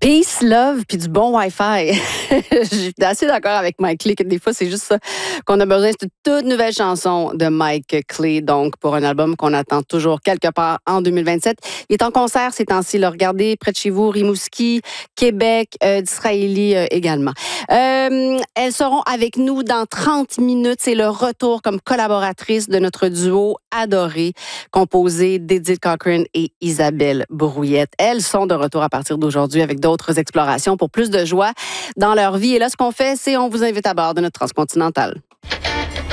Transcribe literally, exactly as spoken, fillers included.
Peace, love, puis du bon Wi-Fi. Je suis assez d'accord avec Mike Clay que des fois, c'est juste ça qu'on a besoin. C'est une toute nouvelle chanson de Mike Clay, donc pour un album qu'on attend toujours quelque part en deux mille vingt-sept. Il est en concert ces temps-ci. Là, regardez, près de chez vous, Rimouski, Québec, euh, d'Israéli euh, également. Euh, elles seront avec nous dans trente minutes. C'est le retour comme collaboratrice de notre duo adoré, composé d'Edith Cochrane et Isabelle Brouillette. Elles sont de retour à partir d'aujourd'hui avec d'autres explorations pour plus de joie dans leur vie. Et là, ce qu'on fait, c'est on vous invite à bord de notre transcontinentale.